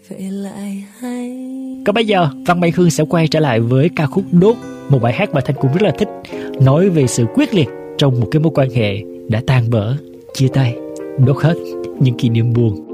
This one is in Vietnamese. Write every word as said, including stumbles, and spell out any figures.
vậy lại hay. Còn bây giờ Văn Mai Hương sẽ quay trở lại với ca khúc Đốt, một bài hát mà Thanh cũng rất là thích, nói về sự quyết liệt trong một cái mối quan hệ đã tan vỡ, chia tay, đốt hết những kỷ niệm buồn.